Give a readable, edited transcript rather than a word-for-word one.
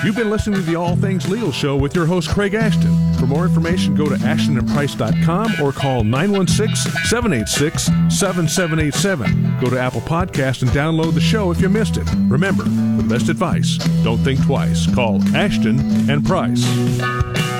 You've been listening to the All Things Legal Show with your host, Craig Ashton. For more information, go to ashtonandprice.com or call 916-786-7787. Go to Apple Podcast and download the show if you missed it. Remember, for the best advice, don't think twice. Call Ashton and Price.